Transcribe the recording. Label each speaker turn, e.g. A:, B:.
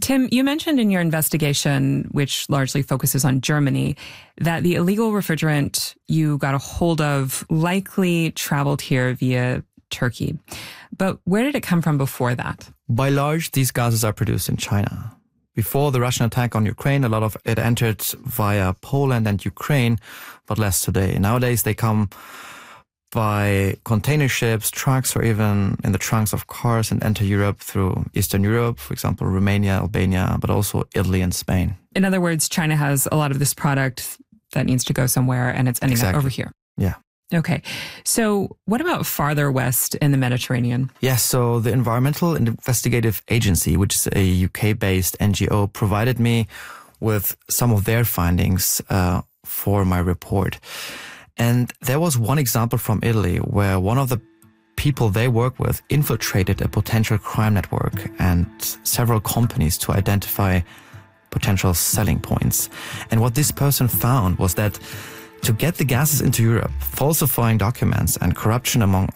A: Tim, you mentioned in your investigation, which largely focuses on Germany, that the illegal refrigerant you got a hold of likely traveled here via Turkey. But where did it come from before that?
B: By large, these gases are produced in China. Before the Russian attack on Ukraine, a lot of it entered via Poland and Ukraine, but less today. Nowadays, they come by container ships, trucks, or even in the trunks of cars and enter Europe through Eastern Europe, for example, Romania, Albania, but also Italy and Spain.
A: In other words, China has a lot of this product that needs to go somewhere and it's ending up over here.
B: Yeah.
A: Okay. So what about farther west in the Mediterranean?
B: Yes, so the Environmental Investigative Agency, which is a UK-based NGO, provided me with some of their findings for my report. And there was one example from Italy where one of the people they work with infiltrated a potential crime network and several companies to identify potential selling points. And what this person found was that to get the gases into Europe, falsifying documents and corruption among